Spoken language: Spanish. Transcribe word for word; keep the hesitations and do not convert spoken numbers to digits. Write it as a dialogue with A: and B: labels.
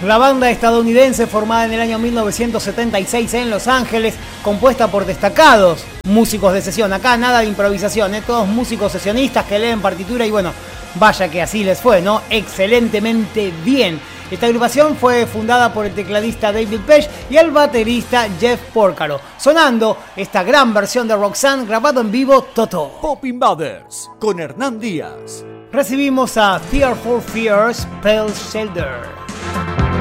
A: La banda estadounidense formada en el año mil novecientos setenta y seis en Los Ángeles, compuesta por destacados músicos de sesión. Acá nada de improvisación, ¿eh? Todos músicos sesionistas que leen partitura y bueno, vaya que así les fue, ¿no? Excelentemente bien. Esta agrupación fue fundada por el tecladista David Paich y el baterista Jeff Porcaro. Sonando esta gran versión de Roxanne grabado en vivo, Toto.
B: Pop Invaders con Hernán Díaz.
A: Recibimos a Fear for Fears, Pale Shelter.